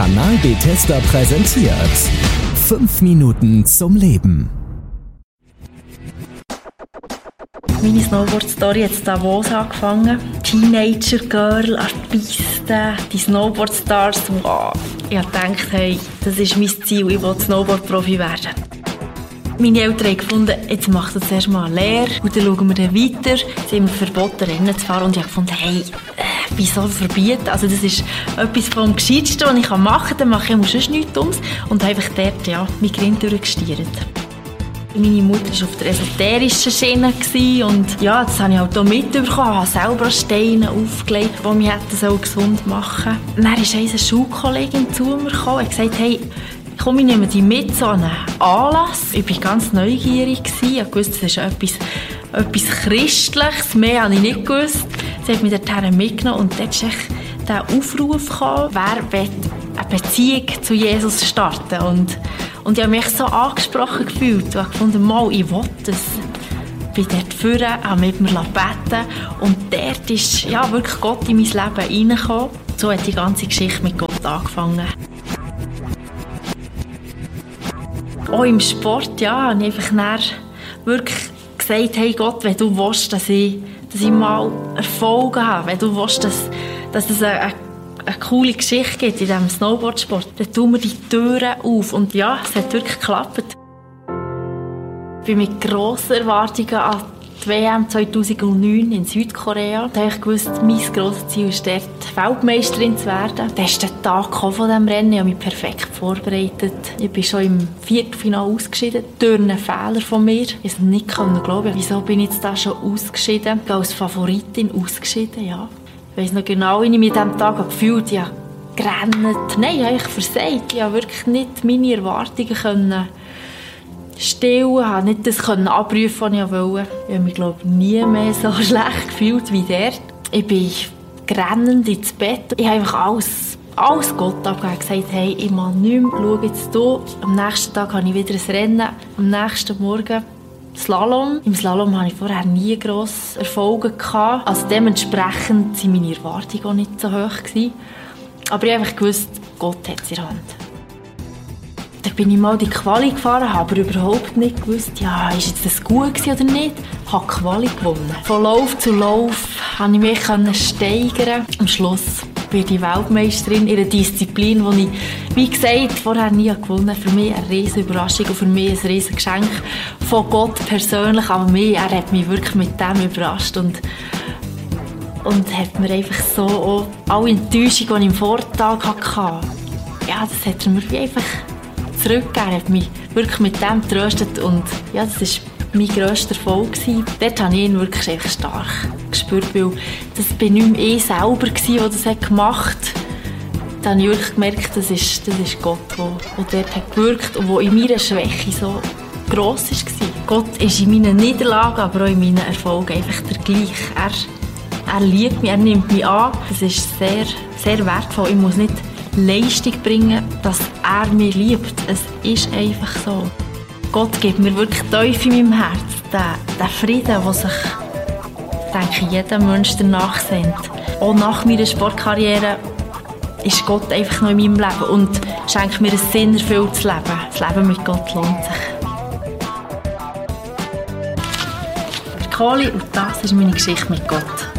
Kanal Bethesda präsentiert 5 Minuten zum Leben. Meine Snowboard-Story hat in Davos angefangen. Teenager-Girl an der Piste, die Snowboard-Stars. Wow. Ich dachte, hey, das ist mein Ziel, ich will Snowboard-Profi werden. Meine Eltern haben gefunden, jetzt macht er zuerst mal eine Lehre und dann schauen wir dann weiter. Sie haben mir verboten, Rennen zu fahren und ich habe gefunden, hey, wieso verbieten? Also das ist etwas vom Gescheitsten, was ich machen kann. Dann mache ich sonst nichts Dummes und habe einfach dort mein Grind durchgestiert. Meine Mutter war auf der esoterischen Schiene und ja, das habe ich halt auch mitbekommen. Ich habe selber Steine aufgelegt, die mich gesund machen sollten. Dann kam eine Schulkollegin zu mir gekommen und gesagt, hey, komm, ich nehme dich mit zu einem Anlass. Ich war ganz neugierig. Ich wusste, das ist etwas Christliches. Mehr habe ich nicht gewusst. Sie hat mich dorthin mitgenommen und dort kam der Aufruf gekommen, wer will eine Beziehung zu Jesus starten. Und ich habe mich so angesprochen gefühlt. Ich habe gefunden, ich will das. Ich bin dort vorne, habe mit mir beten und dort ist wirklich Gott in mein Leben reingekommen. So hat die ganze Geschichte mit Gott angefangen. Auch im Sport, habe ich einfach wirklich gesagt, hey Gott, wenn du willst, dass ich mal Erfolg habe, wenn du willst, dass es eine coole Geschichte gibt in diesem Snowboardsport, dann tun wir die Türen auf. Und ja, es hat wirklich geklappt. Ich bin mit grossen Erwartungen an die WM 2009 in Südkorea. Da habe ich gewusst, mein grosses Ziel ist dort, Weltmeisterin zu werden. Das ist der Tag von diesem Rennen. Ich habe mich perfekt vorbereitet. Ich bin schon im Viertelfinale ausgeschieden, durch einen Fehler von mir. Ich konnte es nicht glauben. Wieso bin ich jetzt da schon ausgeschieden? Ich bin als Favoritin ausgeschieden, ja. Ich weiss noch genau, wie ich mich an diesem Tag gefühlt habe. Ich habe gerannt. Nein, ich habe versagt. Ich habe wirklich nicht meine Erwartungen stillen, ich konnte nicht das abrufen, was ich wollte. Ich habe mich, glaube ich, nie mehr so schlecht gefühlt wie dort. Ich bin rennend ins Bett. Ich habe einfach alles Gott abgegeben und gesagt, hey, ich mache nichts mehr, schau jetzt hier. Am nächsten Tag habe ich wieder ein Rennen. Am nächsten Morgen Slalom. Im Slalom hatte ich vorher nie grosse Erfolge gehabt. Also dementsprechend waren meine Erwartungen auch nicht so hoch gewesen. Aber ich habe einfach gewusst, Gott hat es in der Hand. Dann bin ich mal die Quali gefahren, habe aber überhaupt nicht gewusst, ist jetzt das gut gewesen oder nicht. Ich habe die Quali gewonnen. Von Lauf zu Lauf konnte ich mich steigern. Am Schluss bin ich Weltmeisterin in einer Disziplin, die ich, wie gesagt, vorher nie gewonnen habe. Für mich eine riesige Überraschung und für mich ein riesiges Geschenk von Gott persönlich. Aber er hat mich wirklich mit dem überrascht und hat mir einfach so auch alle Enttäuschungen, die ich am Vortag hatte, das hat er mir wie einfach zurückgegeben. Er hat mich wirklich mit dem getröstet und das war mein grösster Erfolg. Dort habe ich ihn wirklich einfach stark gespürt, weil das bin nicht mehr ich selber, der das gemacht hat. Dann habe ich wirklich gemerkt, das ist Gott, der dort hat gewirkt und der in meiner Schwäche so gross war. Gott ist in meinen Niederlagen, aber auch in meinen Erfolgen einfach der gleiche. Er liebt mich, er nimmt mich an. Das ist sehr, sehr wertvoll. Ich muss nicht Leistung bringen, dass er mich liebt. Es ist einfach so. Gott gibt mir wirklich tief in meinem Herz den Frieden, der sich, denke ich, jeder Mensch danach sehnt. Auch nach meiner Sportkarriere ist Gott einfach noch in meinem Leben und schenkt mir ein sinnerfülltes Leben. Das Leben mit Gott lohnt sich. Ich bin Kohli und das ist meine Geschichte mit Gott.